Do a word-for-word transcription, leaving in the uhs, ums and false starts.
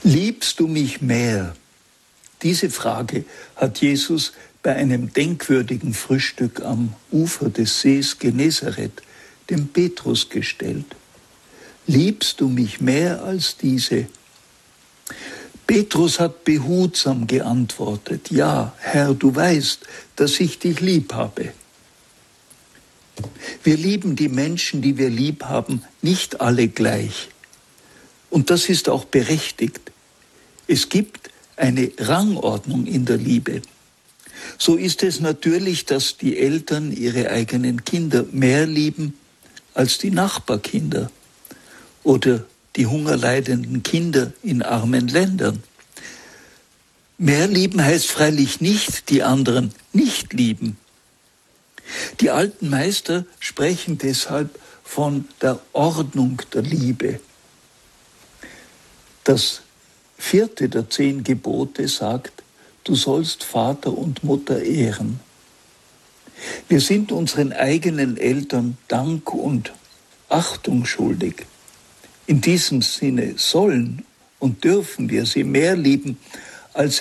Liebst du mich mehr? Diese Frage hat Jesus bei einem denkwürdigen Frühstück am Ufer des Sees Genezareth dem Petrus gestellt. Liebst du mich mehr als diese? Petrus hat behutsam geantwortet: Ja, Herr, du weißt, dass ich dich lieb habe. Wir lieben die Menschen, die wir lieb haben, nicht alle gleich. Und das ist auch berechtigt. Es gibt eine Rangordnung in der Liebe. So ist es natürlich, dass die Eltern ihre eigenen Kinder mehr lieben als die Nachbarkinder oder die hungerleidenden Kinder in armen Ländern. Mehr lieben heißt freilich nicht, die anderen nicht lieben. Die alten Meister sprechen deshalb von der Ordnung der Liebe. Das vierte der zehn Gebote sagt: Du sollst Vater und Mutter ehren. Wir sind unseren eigenen Eltern Dank und Achtung schuldig. In diesem Sinne sollen und dürfen wir sie mehr lieben